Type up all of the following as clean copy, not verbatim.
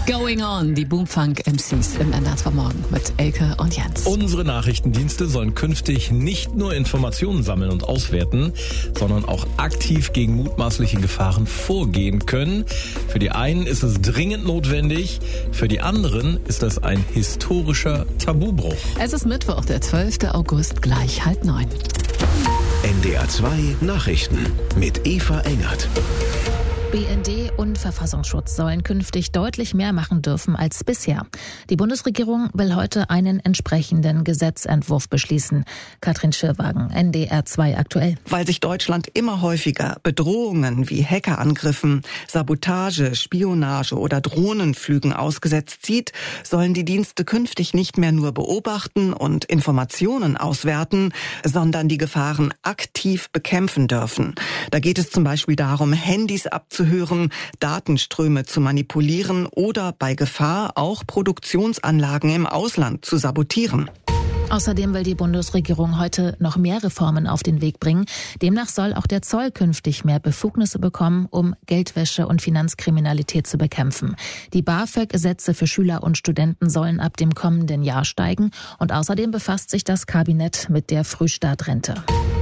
Going On, die Boomfunk-MCs im NDR Morgen mit Elke und Jens. Unsere Nachrichtendienste sollen künftig nicht nur Informationen sammeln und auswerten, sondern auch aktiv gegen mutmaßliche Gefahren vorgehen können. Für die einen ist es dringend notwendig, für die anderen ist das ein historischer Tabubruch. Es ist Mittwoch, der 12. August, gleich 8:30. NDR 2 Nachrichten mit Eva Engert. BND und Verfassungsschutz sollen künftig deutlich mehr machen dürfen als bisher. Die Bundesregierung will heute einen entsprechenden Gesetzentwurf beschließen. Katrin Schirwagen, NDR 2 aktuell. Weil sich Deutschland immer häufiger Bedrohungen wie Hackerangriffen, Sabotage, Spionage oder Drohnenflügen ausgesetzt sieht, sollen die Dienste künftig nicht mehr nur beobachten und Informationen auswerten, sondern die Gefahren aktiv bekämpfen dürfen. Da geht es zum Beispiel darum, Handys abzuhören, Datenströme zu manipulieren oder bei Gefahr auch Produktionsanlagen im Ausland zu sabotieren. Außerdem will die Bundesregierung heute noch mehr Reformen auf den Weg bringen. Demnach soll auch der Zoll künftig mehr Befugnisse bekommen, um Geldwäsche und Finanzkriminalität zu bekämpfen. Die BAföG-Sätze für Schüler und Studenten sollen ab dem kommenden Jahr steigen. Und außerdem befasst sich das Kabinett mit der Frühstartrente.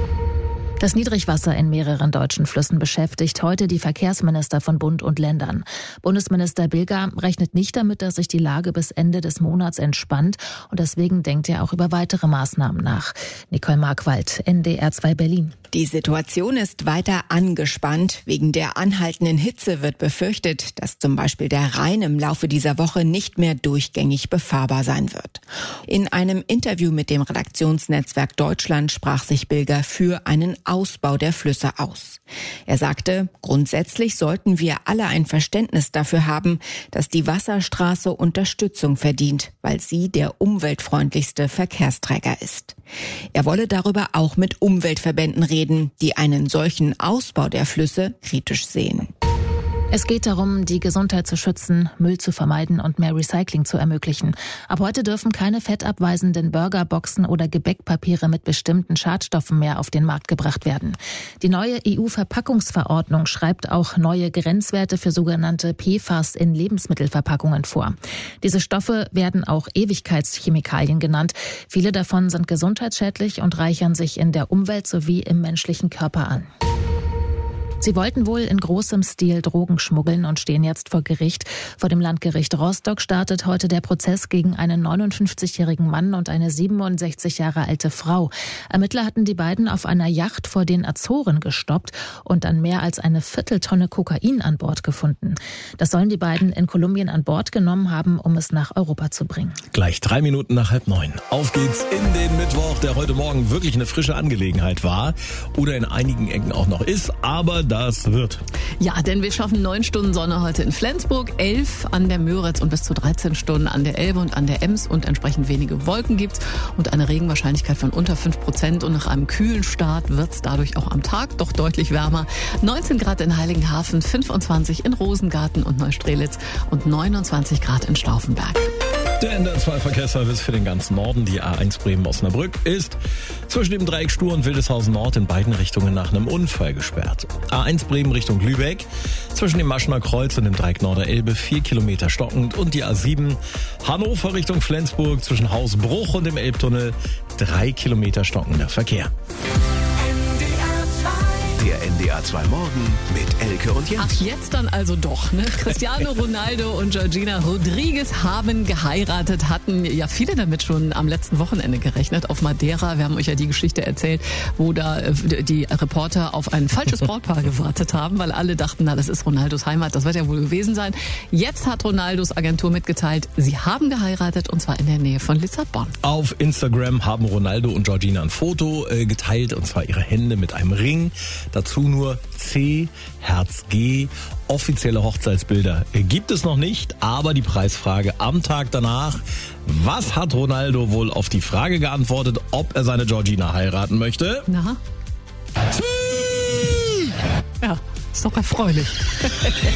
Das Niedrigwasser in mehreren deutschen Flüssen beschäftigt heute die Verkehrsminister von Bund und Ländern. Bundesminister Bilger rechnet nicht damit, dass sich die Lage bis Ende des Monats entspannt. Und deswegen denkt er auch über weitere Maßnahmen nach. Nicole Markwald, NDR 2 Berlin. Die Situation ist weiter angespannt. Wegen der anhaltenden Hitze wird befürchtet, dass zum Beispiel der Rhein im Laufe dieser Woche nicht mehr durchgängig befahrbar sein wird. In einem Interview mit dem Redaktionsnetzwerk Deutschland sprach sich Bilger für einen Ausbau der Flüsse aus. Er sagte, grundsätzlich sollten wir alle ein Verständnis dafür haben, dass die Wasserstraße Unterstützung verdient, weil sie der umweltfreundlichste Verkehrsträger ist. Er wolle darüber auch mit Umweltverbänden reden, die einen solchen Ausbau der Flüsse kritisch sehen. Es geht darum, die Gesundheit zu schützen, Müll zu vermeiden und mehr Recycling zu ermöglichen. Ab heute dürfen keine fettabweisenden Burgerboxen oder Gebäckpapiere mit bestimmten Schadstoffen mehr auf den Markt gebracht werden. Die neue EU-Verpackungsverordnung schreibt auch neue Grenzwerte für sogenannte PFAS in Lebensmittelverpackungen vor. Diese Stoffe werden auch Ewigkeitschemikalien genannt. Viele davon sind gesundheitsschädlich und reichern sich in der Umwelt sowie im menschlichen Körper an. Sie wollten wohl in großem Stil Drogen schmuggeln und stehen jetzt vor Gericht. Vor dem Landgericht Rostock startet heute der Prozess gegen einen 59-jährigen Mann und eine 67 Jahre alte Frau. Ermittler hatten die beiden auf einer Yacht vor den Azoren gestoppt und dann mehr als eine Vierteltonne Kokain an Bord gefunden. Das sollen die beiden in Kolumbien an Bord genommen haben, um es nach Europa zu bringen. Gleich 3 Minuten nach 8:30. Auf geht's in den Mittwoch, der heute Morgen wirklich eine frische Angelegenheit war oder in einigen Ecken auch noch ist, aber das wird. Ja, denn wir schaffen 9 Stunden Sonne heute in Flensburg, 11 an der Müritz und bis zu 13 Stunden an der Elbe und an der Ems und entsprechend wenige Wolken gibt's und eine Regenwahrscheinlichkeit von unter 5% und nach einem kühlen Start wird's dadurch auch am Tag doch deutlich wärmer. 19 Grad in Heiligenhafen, 25 in Rosengarten und Neustrelitz und 29 Grad in Stauffenberg. Der NDR 2 Verkehrsservice für den ganzen Norden, die A1 Bremen-Osnabrück, ist zwischen dem Dreieck Stur und Wildeshausen Nord in beiden Richtungen nach einem Unfall gesperrt. A1 Bremen Richtung Lübeck, zwischen dem Maschener Kreuz und dem Dreieck Norderelbe 4 Kilometer stockend und die A7 Hannover Richtung Flensburg zwischen Hausbruch und dem Elbtunnel 3 Kilometer stockender Verkehr. Der NDR 2 Morgen mit Elke und Jens. Ach, jetzt dann also doch, ne? Cristiano Ronaldo und Georgina Rodriguez haben geheiratet, hatten ja viele damit schon am letzten Wochenende gerechnet auf Madeira. Wir haben euch ja die Geschichte erzählt, wo da die Reporter auf ein falsches Brautpaar gewartet haben, weil alle dachten, na, das ist Ronaldos Heimat, das wird ja wohl gewesen sein. Jetzt hat Ronaldos Agentur mitgeteilt, sie haben geheiratet und zwar in der Nähe von Lissabon. Auf Instagram haben Ronaldo und Georgina ein Foto geteilt, und zwar ihre Hände mit einem Ring. Dazu nur C, Herz G. Offizielle Hochzeitsbilder gibt es noch nicht, aber die Preisfrage am Tag danach: Was hat Ronaldo wohl auf die Frage geantwortet, ob er seine Georgina heiraten möchte? Na? Ja, ist doch erfreulich.